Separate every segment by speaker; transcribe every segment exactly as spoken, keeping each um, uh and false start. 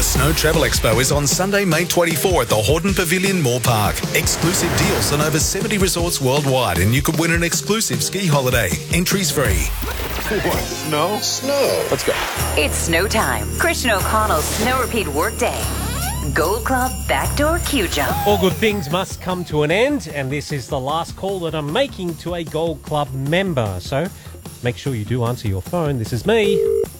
Speaker 1: Snow Travel Expo is on Sunday, May twenty-fourth at the Hordern Pavilion, Moore Park. Exclusive deals on over seventy resorts worldwide, and you could win an exclusive ski holiday. Entries free.
Speaker 2: What? Snow?
Speaker 3: Snow.
Speaker 2: Let's go.
Speaker 4: It's snow time. Christian O'Connell's Snow Repeat Workday. Gold Club Backdoor Q Jump.
Speaker 5: All good things must come to an end, and this is the last call that I'm making to a Gold Club member. So make sure you do answer your phone. This is me.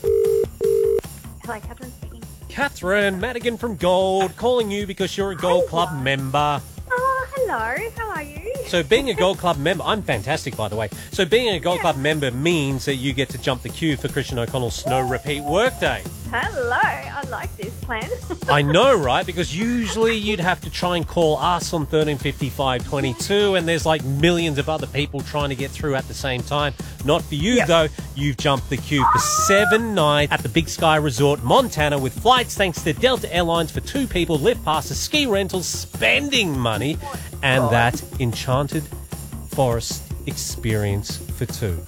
Speaker 6: Hello, Catherine speaking.
Speaker 5: Catherine Madigan from Gold, calling you because you're a Gold
Speaker 6: Hello.
Speaker 5: Club member.
Speaker 6: Oh, hello. How are you?
Speaker 5: So being a Gold Club member, I'm fantastic, by the way. So being a Gold
Speaker 6: Yeah.
Speaker 5: Club member means that you get to jump the queue for Christian O'Connell's Snow Repeat Workday.
Speaker 6: Hello. I like this plan.
Speaker 5: I know, right? Because usually you'd have to try and call us on thirteen fifty-five twenty-two, and there's like millions of other people trying to get through at the same time. Not for you,
Speaker 6: Yep.
Speaker 5: though. You've jumped the queue for seven nights at the Big Sky Resort, Montana, with flights thanks to Delta Airlines for two people, lift passes, ski rentals, spending money, and that enchanted forest experience for two.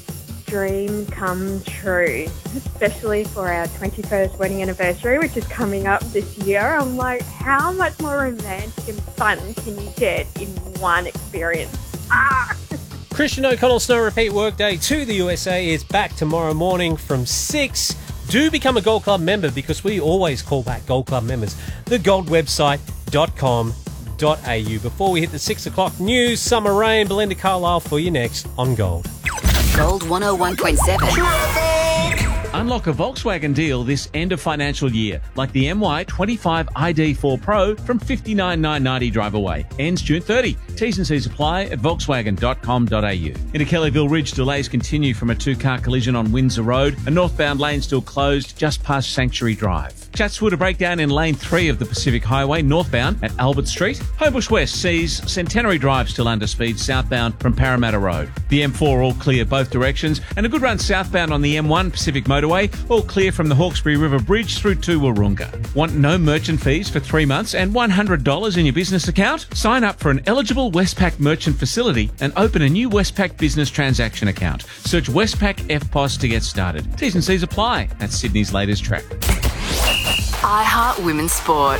Speaker 6: Dream come true, especially for our twenty-first wedding anniversary, which is coming up this year. I'm like, how much more romantic and fun can you get in one experience? Ah!
Speaker 5: Christian O'Connell Snow Repeat Workday to the U S A is back tomorrow morning from six. Do become a Gold Club member because we always call back Gold Club members. The gold website dot com dot a u. Before we hit the six o'clock news, Summer Rain, Belinda Carlisle for you next on Gold.
Speaker 4: Gold one oh one point seven.
Speaker 7: Unlock a Volkswagen deal this end of financial year, like the M Y twenty-five I D four Pro from fifty-nine thousand nine hundred ninety drive away. Ends June thirtieth. T's and C's apply at volkswagen dot com dot a u. In a Kellyville Ridge, delays continue from a two-car collision on Windsor Road. A northbound lane still closed just past Sanctuary Drive. Chatswood, a breakdown in lane three of the Pacific Highway northbound at Albert Street. Homebush West sees Centenary Drive still under speed southbound from Parramatta Road. The M four all clear both directions, and a good run southbound on the M one Pacific Motorway, all clear from the Hawkesbury River Bridge through to Wahroonga. Want no merchant fees for three months and one hundred dollars in your business account? Sign up for an eligible Westpac merchant facility and open a new Westpac business transaction account. Search Westpac F P O S to get started. T's and C's apply. That's Sydney's latest track.
Speaker 4: iHeart Women's Sport.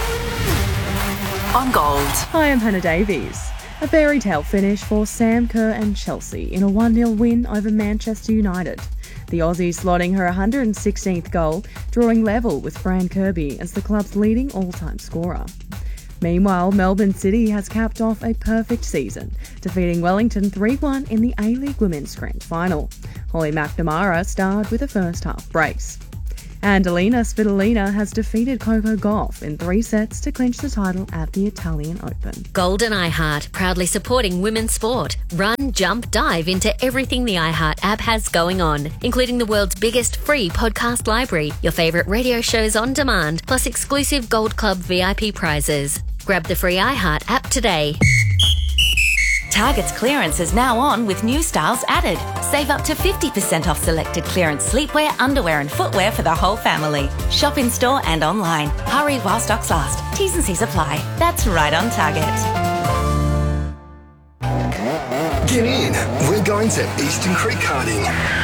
Speaker 4: On Gold.
Speaker 8: Hi, I'm Hannah Davies. A fairy tale finish for Sam Kerr and Chelsea in a one nil win over Manchester United. The Aussie slotting her one hundred sixteenth goal, drawing level with Fran Kirby as the club's leading all-time scorer. Meanwhile, Melbourne City has capped off a perfect season, defeating Wellington three one in the A-League Women's Grand Final. Holly McNamara starred with a first-half brace. And Alina Svitolina has defeated Coco Gauff in three sets to clinch the title at the Italian Open.
Speaker 9: Gold and iHeart, proudly supporting women's sport. Run, jump, dive into everything the iHeart app has going on, including the world's biggest free podcast library, your favourite radio shows on demand, plus exclusive Gold Club V I P prizes. Grab the free iHeart app today.
Speaker 10: Target's clearance is now on with new styles added. Save up to fifty percent off selected clearance sleepwear, underwear and footwear for the whole family. Shop in store and online. Hurry while stocks last. T's and C's apply. That's right on Target.
Speaker 3: Get in. We're going to Eastern Creek Karting.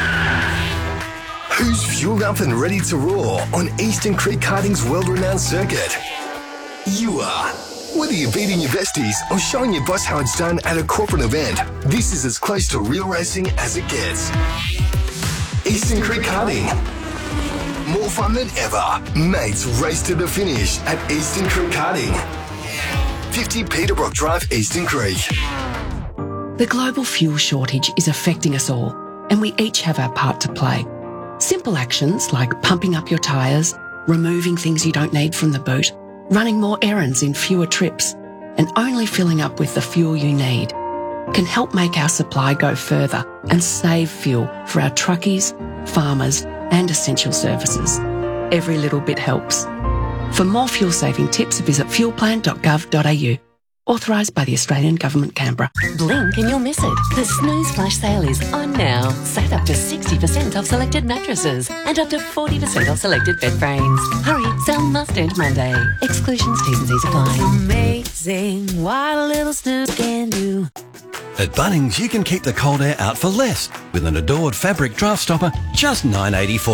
Speaker 3: Who's fueled up and ready to roar on Eastern Creek Karting's world-renowned circuit? You are. Whether you're beating your besties or showing your boss how it's done at a corporate event, this is as close to real racing as it gets. Eastern Creek Karting. More fun than ever. Mates race to the finish at Eastern Creek Karting. fifty Peterbrook Drive, Eastern Creek.
Speaker 11: The global fuel shortage is affecting us all, and we each have our part to play. Simple actions like pumping up your tyres, removing things you don't need from the boot, running more errands in fewer trips, and only filling up with the fuel you need can help make our supply go further and save fuel for our truckies, farmers, and essential services. Every little bit helps. For more fuel-saving tips, visit fuel plan dot gov dot a u. Authorised by the Australian Government, Canberra.
Speaker 9: Blink and you'll miss it. The Snooze Flash sale is on now. Save up to sixty percent off selected mattresses and up to forty percent off selected bed frames. Hurry, sale must end Monday. Exclusions, T's and C's apply.
Speaker 12: Amazing what a little snooze can do.
Speaker 13: At Bunnings, you can keep the cold air out for less with an Adored fabric draft stopper, just nine dollars eighty-four.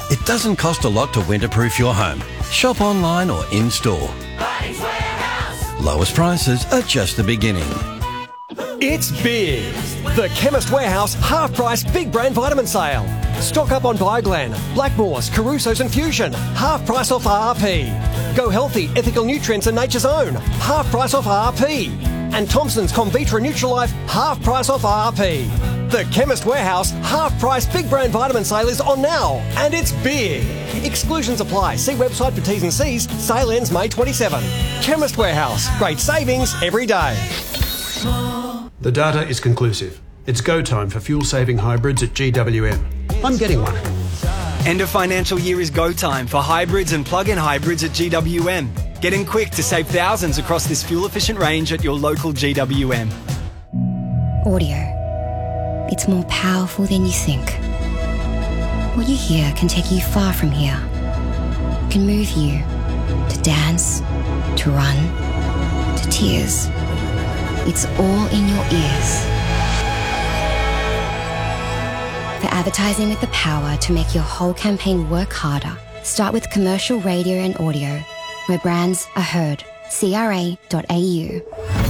Speaker 13: It doesn't cost a lot to winterproof your home. Shop online or in-store.
Speaker 14: Bunnings Warehouse.
Speaker 13: Lowest prices are just the beginning.
Speaker 15: It's big. The Chemist Warehouse half-price big brand vitamin sale. Stock up on Bioglan, Blackmores, Caruso's and Fusion. Half price off R R P. Go Healthy, Ethical Nutrients and Nature's Own. Half price off R R P. And Thompson's Comvitra Nutrilife. Half price off R R P. The Chemist Warehouse half-price big brand vitamin sale is on now. And it's big. Exclusions apply. See website for T's and C's. Sale ends May twenty-seventh. Chemist Warehouse. Great savings every day.
Speaker 16: The data is conclusive. It's go time for fuel-saving hybrids at G W M. I'm getting one.
Speaker 17: End of financial year is go time for hybrids and plug-in hybrids at G W M. Get in quick to save thousands across this fuel-efficient range at your local G W M.
Speaker 18: Audio. It's more powerful than you think. What you hear can take you far from here. It can move you to dance, to run, to tears. It's all in your ears. For advertising with the power to make your whole campaign work harder, start with commercial radio and audio, where brands are heard. C R A dot A U.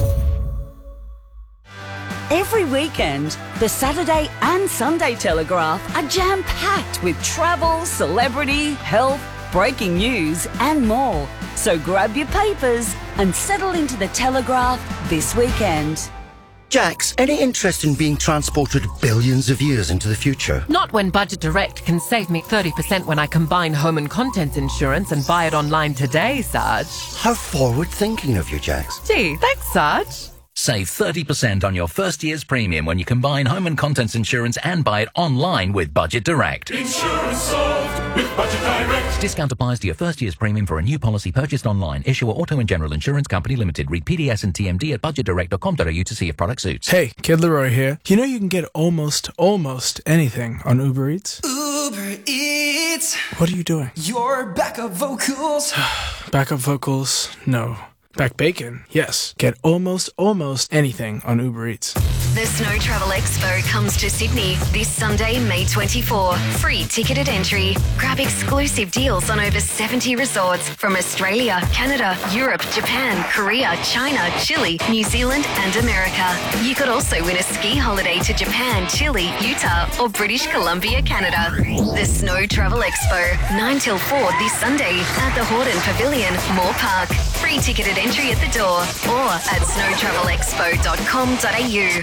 Speaker 19: Every weekend, the Saturday and Sunday Telegraph are jam-packed with travel, celebrity, health, breaking news and more. So grab your papers and settle into the Telegraph this weekend.
Speaker 20: Jax, any interest in being transported billions of years into the future?
Speaker 21: Not when Budget Direct can save me thirty percent when I combine home and contents insurance and buy it online today, Sarge.
Speaker 20: How forward-thinking of you, Jax.
Speaker 21: Gee, thanks, Sarge.
Speaker 22: Save thirty percent on your first year's premium when you combine home and contents insurance and buy it online with Budget Direct.
Speaker 14: Insurance solved with Budget Direct.
Speaker 22: Discount applies to your first year's premium for a new policy purchased online. Issuer Auto and General Insurance Company Limited. Read P D S and T M D at budget direct dot com dot a u to see if product suits.
Speaker 23: Hey, Kid Leroy here. You know you can get almost, almost anything on Uber Eats?
Speaker 24: Uber Eats.
Speaker 23: What are you doing?
Speaker 24: Your backup vocals.
Speaker 23: Backup vocals? No. Back bacon? Yes. Get almost, almost anything on Uber Eats.
Speaker 25: The Snow Travel Expo comes to Sydney this Sunday, May twenty-fourth. Free ticketed entry. Grab exclusive deals on over seventy resorts from Australia, Canada, Europe, Japan, Korea, China, Chile, New Zealand and America. You could also win a ski holiday to Japan, Chile, Utah or British Columbia, Canada. The Snow Travel Expo, nine till four this Sunday at the Hordern Pavilion, Moore Park. Free ticketed entry at the door or at snow travel expo dot com dot a u.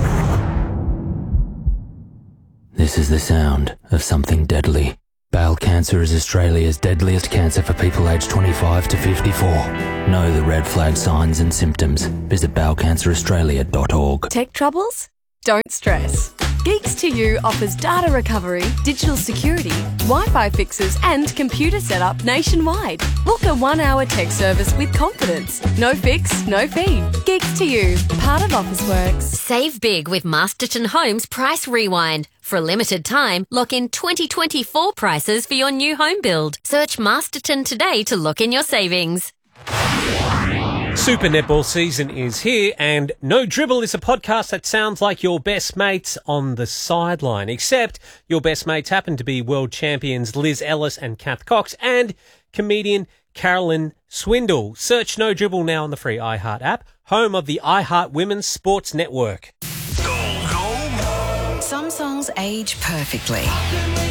Speaker 26: This is the sound of something deadly. Bowel cancer is Australia's deadliest cancer for people aged twenty-five to fifty-four. Know the red flag signs and symptoms. Visit bowel cancer australia dot org.
Speaker 27: Tech troubles? Don't stress. Geeks to You offers data recovery, digital security, Wi-Fi fixes and computer setup nationwide. Book a one-hour tech service with confidence. No fix, no fee. Geeks to You, part of Officeworks.
Speaker 9: Save big with Masterton Homes Price Rewind. For a limited time, lock in twenty twenty-four prices for your new home build. Search Masterton today to lock in your savings.
Speaker 5: Super Netball season is here, and No Dribble is a podcast that sounds like your best mates on the sideline, except your best mates happen to be world champions Liz Ellis and Kath Cox and comedian Carolyn Swindle. Search No Dribble now on the free iHeart app, home of the iHeart Women's Sports Network.
Speaker 28: Some songs age perfectly.